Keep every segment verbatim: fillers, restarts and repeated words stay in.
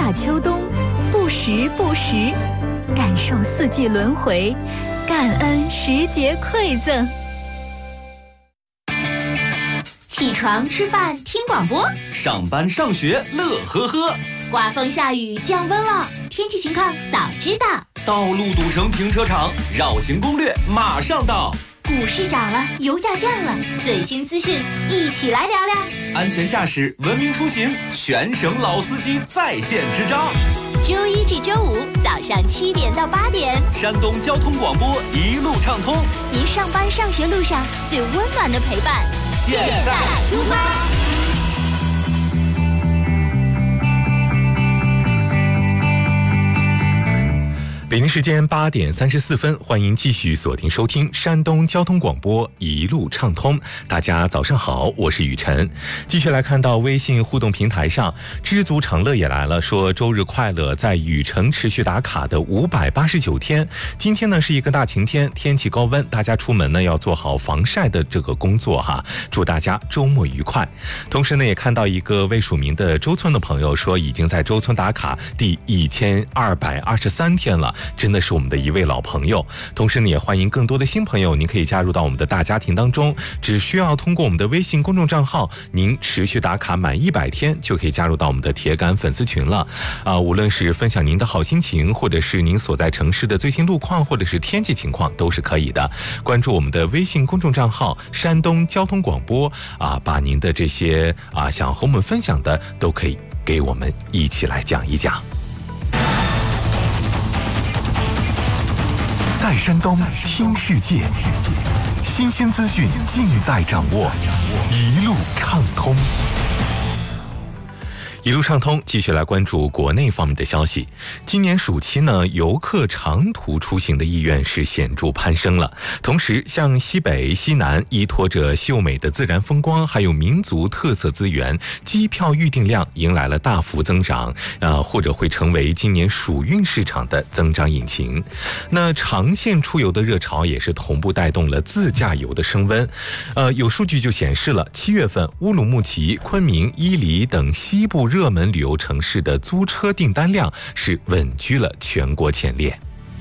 夏秋冬，不时不时，感受四季轮回，感恩时节馈赠。 起床吃饭听广播， 上班上学乐呵呵， 刮风下雨降温了，天气情况早知道。 道路堵成停车场，绕行攻略马上到。 股市涨了，油价降了，最新资讯一起来聊聊。 安全驾驶，文明出行，全省老司机在线支招。 周一至周五早上七点到八点， 山东交通广播一路畅通， 您上班上学路上最温暖的陪伴。 现在出发。 北京时间八点三十四分，欢迎继续锁定收听山东交通广播一路畅通。大家早上好，我是雨晨。继续来看到微信互动平台上，知足常乐也来了，说周日快乐，在雨城持续打卡的五百八十九天。今天呢是一个大晴天，天气高温，大家出门呢要做好防晒的这个工作哈。祝大家周末愉快。同时呢也看到一个未署名的周村的朋友说，已经在周村打卡第一千二百二十三天了。真的是我们的一位老朋友，同时呢也欢迎更多的新朋友，您可以加入到我们的大家庭当中，只需要通过我们的微信公众账号，您持续打卡满一百天就可以加入到我们的铁杆粉丝群了啊、呃！无论是分享您的好心情，或者是您所在城市的最新路况，或者是天气情况，都是可以的。关注我们的微信公众账号山东交通广播啊、呃，把您的这些啊、呃、想和我们分享的都可以给我们一起来讲一讲。 在山东听世界，新鲜资讯尽在掌握，一路畅通。 一路畅通，继续来关注国内方面的消息。今年暑期呢，游客长途出行的意愿是显著攀升了。同时，像西北、西南依托着秀美的自然风光，还有民族特色资源，机票预订量迎来了大幅增长，呃，或者会成为今年暑运市场的增长引擎。那长线出游的热潮也是同步带动了自驾游的升温。呃，有数据就显示了，七月份乌鲁木齐、昆明、伊犁等西部热门旅游城市的租车订单量是稳居了全国前列。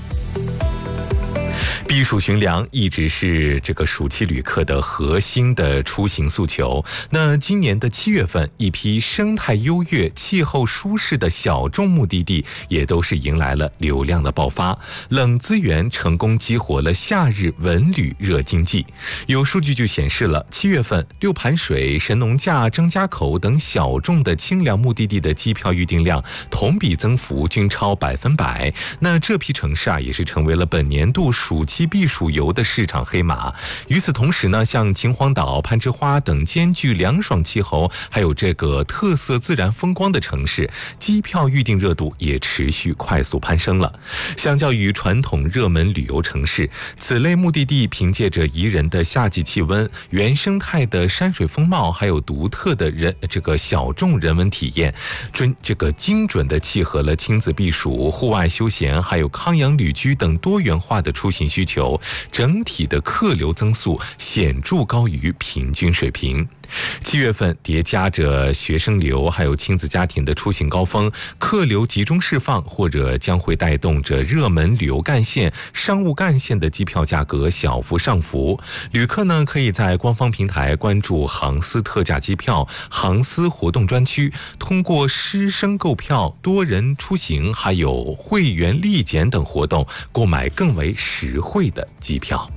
避暑寻粮一直是这个暑期旅客的核心的出行诉求。那今年的七月份，一批生态优越、气候舒适的小众目的地也都是迎来了流量的爆发，冷资源成功激活了夏日文旅热经济。有数据就显示了，七月份六盘水、神农架、张家口等小众的清凉目的地的机票预订量同比增幅均超百分百。那这批城市啊，也是成为了本年度暑期避暑游的市场黑马。与此同时呢，像秦皇岛、攀枝花等兼具凉爽气候还有这个特色自然风光的城市，机票预订热度也持续快速攀升了。相较于传统热门旅游城市，此类目的地凭借着宜人的夏季气温、原生态的山水风貌，还有独特的人这个小众人文体验，准这个精准的契合了亲子避暑、户外休闲还有康养旅居等多元化的出行需求，整体的客流增速显著高于平均水平。七月份叠加着学生流还有亲子家庭的出行高峰，客流集中释放，或者将会带动着热门旅游干线、商务干线的机票价格小幅上浮。旅客呢可以在官方平台关注航司特价机票、航司活动专区，通过师生购票、多人出行还有会员立减等活动购买更为实惠的机票。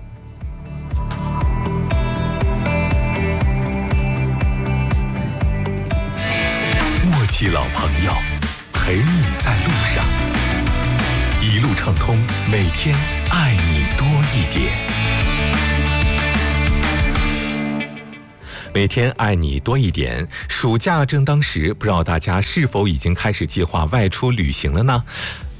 老朋友陪你在路上，一路畅通，每天爱你多一点。 每天爱你多一点。暑假正当时，不知道大家是否已经开始计划外出旅行了呢？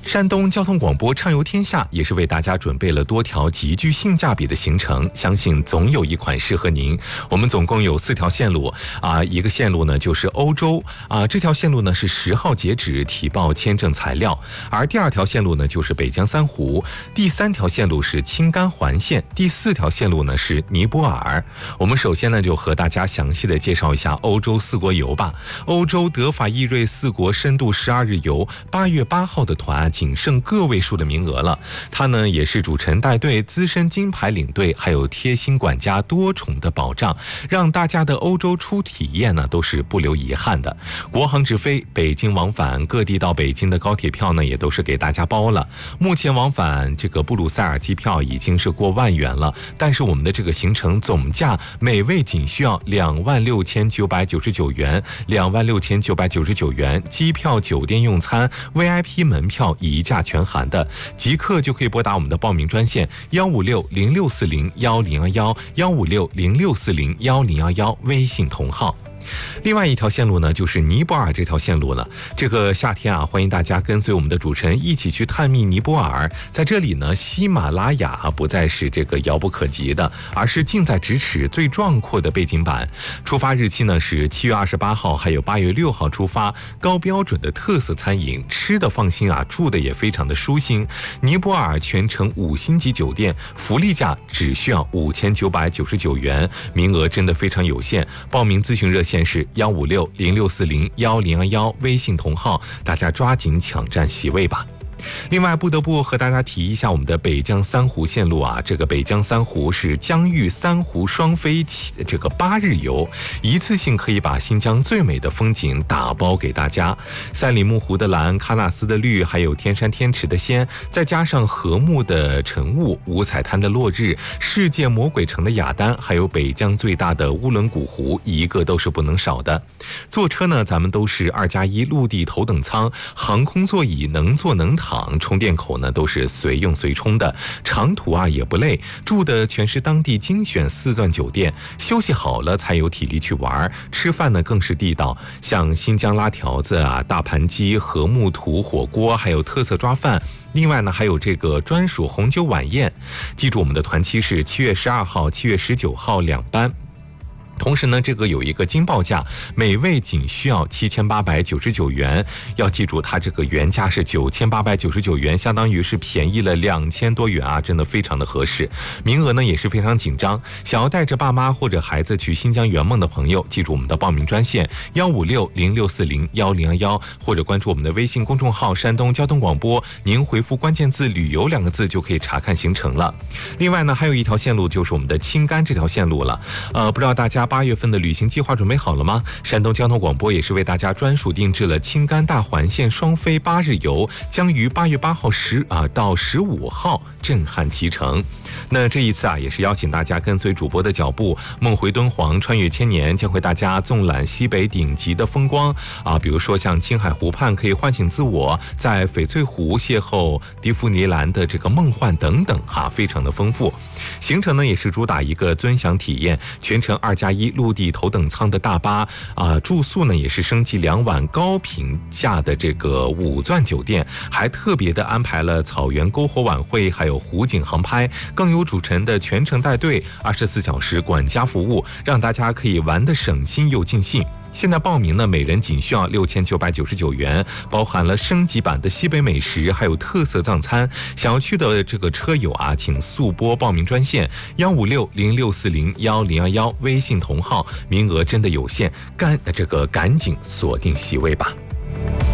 山东交通广播畅游天下也是为大家准备了多条极具性价比的行程，相信总有一款适合您。我们总共有四条线路啊，一个线路呢就是欧洲啊，这条线路呢是十号截止提报签证材料，而第二条线路呢就是北疆三湖，第三条线路是青甘环线，第四条线路呢是尼泊尔。我们首先呢就和大家详细的介绍一下欧洲四国游吧。欧洲德法意瑞四国深度十二日游，八月八号的团仅剩个位数的名额了。它呢也是主持人带队、资深金牌领队，还有贴心管家多重的保障，让大家的欧洲初体验呢都是不留遗憾的。国航直飞，北京往返各地到北京的高铁票呢也都是给大家包了。目前往返这个布鲁塞尔机票已经是过万元了，但是我们的这个行程总价每位仅需要两万六千九百九十九元，两万六千九百九十九元，机票、酒店用餐、V I P 门票一价全含的，即刻就可以拨打我们的报名专线幺五六零六四零幺零幺幺幺五六零六四零幺零幺幺，微信同号。另外一条线路呢就是尼泊尔这条线路了。这个夏天啊，欢迎大家跟随我们的主持人一起去探秘尼泊尔。在这里呢，喜马拉雅啊不再是这个遥不可及的，而是近在咫尺、最壮阔的背景板。出发日期呢是七月二十八号还有八月六号出发，高标准的特色餐饮，吃的放心啊，住的也非常的舒心。尼泊尔全程五星级酒店，福利价只需要五千九百九十九元，名额真的非常有限。报名咨询热线是幺五六零六四零幺零幺幺，微信同号，大家抓紧抢占席位吧。另外不得不和大家提一下我们的北疆三湖线路啊，这个北疆三湖是疆域三湖双飞这个八日游，一次性可以把新疆最美的风景打包给大家。赛里木湖的蓝、喀纳斯的绿，还有天山天池的仙，再加上禾木的晨雾、五彩滩的落日、世界魔鬼城的雅丹，还有北疆最大的乌伦古湖，一个都是不能少的。坐车呢，咱们都是二加一陆地头等舱，航空座椅能坐能躺，充电口呢都是随用随充的，长途啊也不累，住的全是当地精选四钻酒店，休息好了才有体力去玩。吃饭呢更是地道，像新疆拉条子啊、大盘鸡、禾木土火锅，还有特色抓饭。另外呢还有这个专属红酒晚宴。记住我们的团期是七月十二号、七月十九号两班。同时呢，这个有一个惊报价，每位仅需要七千八百九十九元。要记住，它这个原价是九千八百九十九元，相当于是便宜了两千多元啊，真的非常的合适。名额呢也是非常紧张，想要带着爸妈或者孩子去新疆圆梦的朋友，记住我们的报名专线幺五六零六四零幺零幺幺，或者关注我们的微信公众号山东交通广播，您回复关键字旅游两个字就可以查看行程了。另外呢，还有一条线路就是我们的青甘这条线路了。呃，不知道大家八月份的旅行计划准备好了吗？山东交通广播也是为大家专属定制了青甘大环线双飞八日游，将于八月八号十啊到十五号震撼启程。那这一次啊，也是邀请大家跟随主播的脚步，梦回敦煌，穿越千年，将会大家纵览西北顶级的风光啊，比如说像青海湖畔可以唤醒自我，在翡翠湖邂逅迪芙尼兰的这个梦幻等等哈、啊，非常的丰富。行程呢也是主打一个尊享体验，全程二加一陆地头等舱的大巴啊，住宿呢也是升级两晚高评价的这个五钻酒店，还特别的安排了草原篝火晚会，还有湖景航拍，更有主持人的全程带队，二十四小时管家服务，让大家可以玩得省心又尽兴。现在报名呢，每人仅需要六千九百九十九元，包含了升级版的西北美食，还有特色藏餐。想要去的这个车友啊，请速拨报名专线幺五六零六四零幺零幺幺，微信同号，名额真的有限，赶这个赶紧锁定席位吧。